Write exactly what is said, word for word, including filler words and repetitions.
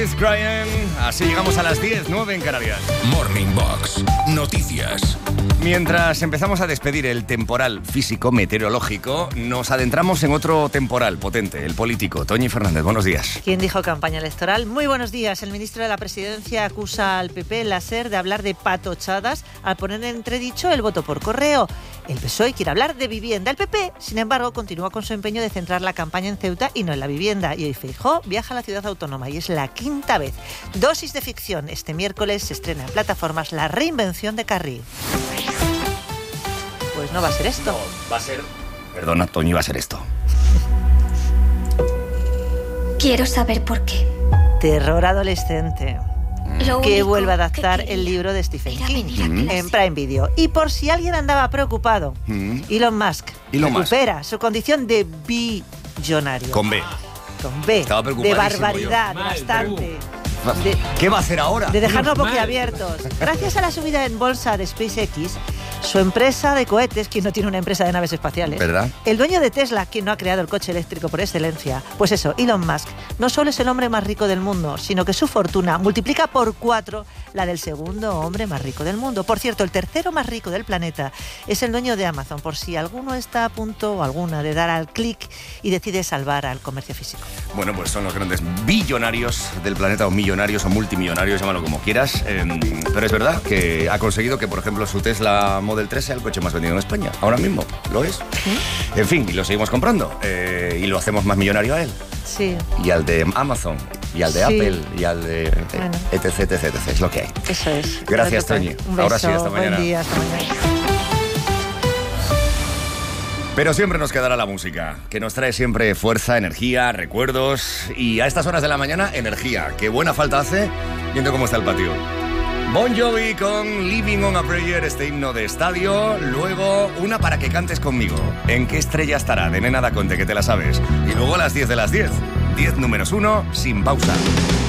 Smith Crying. Así llegamos a las diez, nueve en Canarias. Morning Box, noticias. Mientras empezamos a despedir el temporal físico meteorológico, nos adentramos en otro temporal potente, el político. Toñi Fernández, buenos días. ¿Quién dijo campaña electoral? Muy buenos días. El ministro de la Presidencia acusa al P P, la SER, de hablar de patochadas al poner en entredicho el voto por correo. El P S O E quiere hablar de vivienda. El P P, sin embargo, continúa con su empeño de centrar la campaña en Ceuta y no en la vivienda. Y hoy Feijóo viaja a la ciudad autónoma y es la quinta vez. Dosis de ficción. Este miércoles se estrena en plataformas La reinvención de Carril. Pues no va a ser esto. No, va a ser... Perdona, Toñi, va a ser esto. Quiero saber por qué. Terror adolescente. Lo Que único vuelve a adaptar que el libro de Stephen era King venir a mm. clase. en Prime Video. Y por si alguien andaba preocupado, Mm. Elon Musk Elon Musk. recupera su condición de billonario. Con B. Con B. Estaba De preocupadísimo barbaridad, yo. bastante. De, ¿Qué va a hacer ahora? de dejarnos Mal. boquiabiertos. Gracias a la subida en bolsa de SpaceX, su empresa de cohetes, quien no tiene una empresa de naves espaciales, ¿Verdad? el dueño de Tesla, quien no ha creado el coche eléctrico por excelencia, pues eso, Elon Musk no solo es el hombre más rico del mundo, sino que su fortuna multiplica por cuatro la del segundo hombre más rico del mundo. Por cierto, el tercero más rico del planeta es el dueño de Amazon, por si alguno está a punto o alguna de dar al clic y decide salvar al comercio físico. Bueno, pues son los grandes billonarios del planeta, o millonarios o multimillonarios, llámalo como quieras. Eh, pero es verdad que ha conseguido que, por ejemplo, su Tesla Model tres sea el coche más vendido en España. Ahora mismo, lo es. En fin, y lo seguimos comprando. Eh, y lo hacemos más millonario a él. Sí, Y al de Amazon, y al de Sí. Apple, y al de eh, Bueno. etc, etc, etc. Es lo que hay. eso es. Gracias, Total. Toñi. Un beso, Ahora sí, hasta mañana. Buen día, hasta mañana. Pero siempre nos quedará la música, que nos trae siempre fuerza, energía, recuerdos y a estas horas de la mañana, energía. Qué buena falta hace viendo cómo está el patio. Bon Jovi con Living on a Prayer, este himno de estadio. Luego una para que cantes conmigo. ¿En qué estrella estará? De Nena Da Conte, que te la sabes. Y luego a las diez de las diez. diez números uno, sin pausa.